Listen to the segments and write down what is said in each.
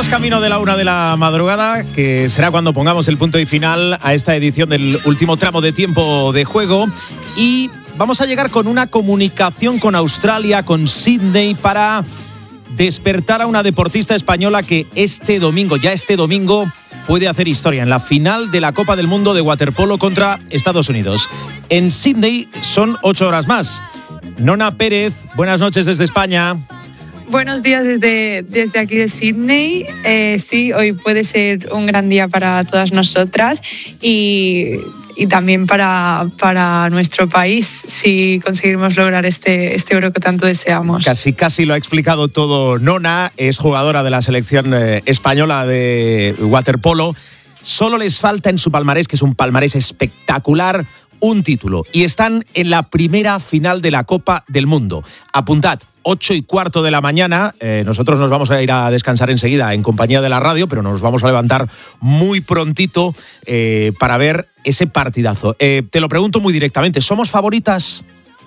Vamos camino de la 1 de la madrugada, que será cuando pongamos el punto y final a esta edición del último tramo de tiempo de juego. Y vamos a llegar con una comunicación con Australia, con Sydney, para despertar a una deportista española que este domingo, puede hacer historia en la final de la Copa del Mundo de waterpolo contra Estados Unidos. En Sydney son 8 horas más. Nona Pérez, buenas noches desde España. Buenos días desde aquí de Sydney. Sí, hoy puede ser un gran día para todas nosotras y también para nuestro país, si conseguimos lograr este oro que tanto deseamos. Casi lo ha explicado todo Nona, es jugadora de la selección española de waterpolo. Solo les falta en su palmarés, que es un palmarés espectacular, un título. Y están en la primera final de la Copa del Mundo. Apuntad, 8:15 de la mañana. Nosotros nos vamos a ir a descansar enseguida en compañía de la radio, pero nos vamos a levantar muy prontito para ver ese partidazo. Te lo pregunto muy directamente, ¿somos favoritas?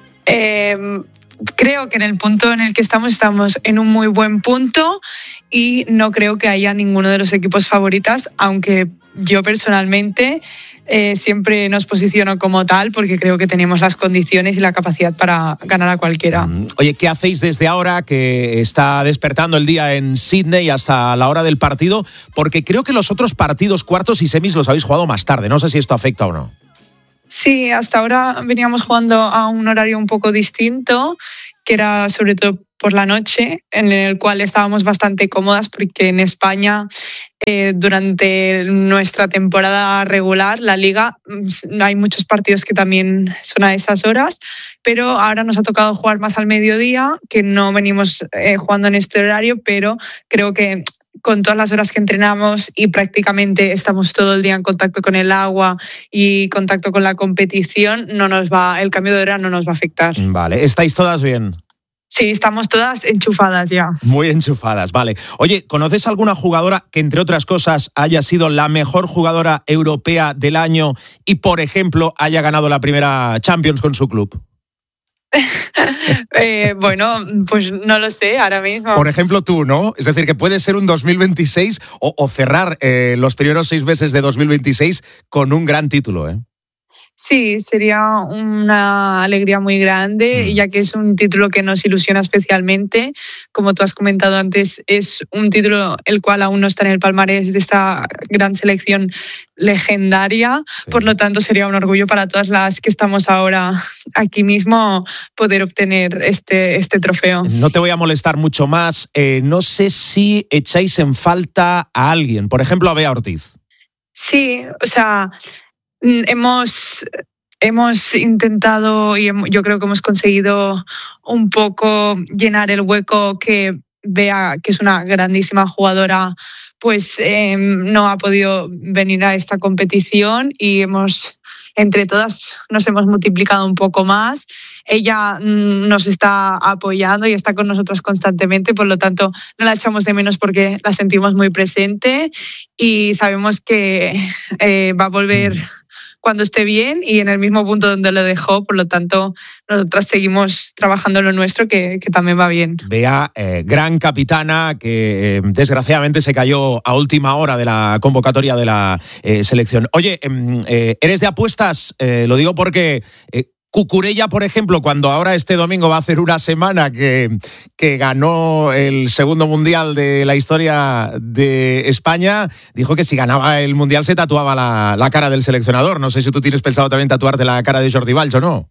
Creo que en el punto en el que estamos en un muy buen punto y no creo que haya ninguno de los equipos favoritas, aunque yo personalmente siempre nos posiciono como tal porque creo que tenemos las condiciones y la capacidad para ganar a cualquiera. Oye, ¿qué hacéis desde ahora que está despertando el día en Sydney hasta la hora del partido? Porque creo que los otros partidos, cuartos y semis, los habéis jugado más tarde. No sé si esto afecta o no. Sí, hasta ahora veníamos jugando a un horario un poco distinto, que era sobre todo por la noche, en el cual estábamos bastante cómodas porque en España durante nuestra temporada regular, la Liga, hay muchos partidos que también son a esas horas, pero ahora nos ha tocado jugar más al mediodía, que no venimos jugando en este horario, pero creo que con todas las horas que entrenamos y prácticamente estamos todo el día en contacto con el agua y contacto con la competición, el cambio de hora no nos va a afectar. Vale, ¿estáis todas bien? Sí, estamos todas enchufadas ya. Muy enchufadas, vale. Oye, ¿conoces alguna jugadora que, entre otras cosas, haya sido la mejor jugadora europea del año y, por ejemplo, haya ganado la primera Champions con su club? Bueno, pues no lo sé ahora mismo. Por ejemplo, tú, ¿no? Es decir, que puede ser un 2026 o cerrar los primeros 6 meses de 2026 con un gran título, ¿eh? Sí, sería una alegría muy grande, ya que es un título que nos ilusiona especialmente. Como tú has comentado antes, es un título el cual aún no está en el palmarés de esta gran selección legendaria. Sí. Por lo tanto, sería un orgullo para todas las que estamos ahora aquí mismo poder obtener este trofeo. No te voy a molestar mucho más. No sé si echáis en falta a alguien, por ejemplo, a Bea Ortiz. Sí, o sea, hemos intentado y yo creo que hemos conseguido un poco llenar el hueco que Bea, que es una grandísima jugadora, pues no ha podido venir a esta competición y entre todas nos hemos multiplicado un poco más. Ella nos está apoyando y está con nosotros constantemente, por lo tanto no la echamos de menos porque la sentimos muy presente y sabemos que va a volver cuando esté bien y en el mismo punto donde lo dejó, por lo tanto nosotras seguimos trabajando en lo nuestro que también va bien. Bea, gran capitana que desgraciadamente se cayó a última hora de la convocatoria de la selección. Oye, ¿eres de apuestas? Lo digo porque Cucurella, por ejemplo, cuando ahora este domingo va a hacer una semana que ganó el segundo mundial de la historia de España, dijo que si ganaba el mundial se tatuaba la cara del seleccionador. No sé si tú tienes pensado también tatuarte la cara de Jordi Valls o no.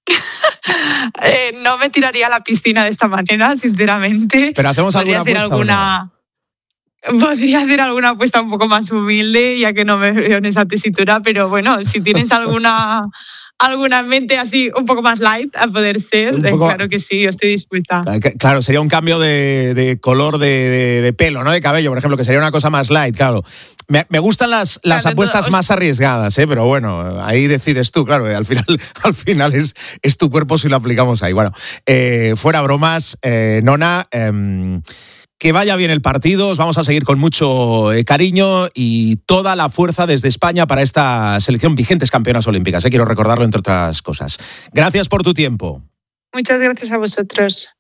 No me tiraría a la piscina de esta manera, sinceramente. Pero hacemos alguna apuesta. Podría hacer alguna apuesta un poco más humilde, ya que no me veo en esa tesitura, pero bueno, si tienes alguna en mente así un poco más light a poder ser, claro que sí, yo estoy dispuesta. Claro, sería un cambio de color de pelo, ¿no? De cabello, por ejemplo, que sería una cosa más light, claro. Me gustan las apuestas más arriesgadas, pero bueno, ahí decides tú, claro, al final es tu cuerpo si lo aplicamos ahí. Bueno, fuera bromas, Nona, que vaya bien el partido, os vamos a seguir con mucho cariño y toda la fuerza desde España para esta selección, vigentes campeonas olímpicas, quiero recordarlo entre otras cosas. Gracias por tu tiempo. Muchas gracias a vosotros.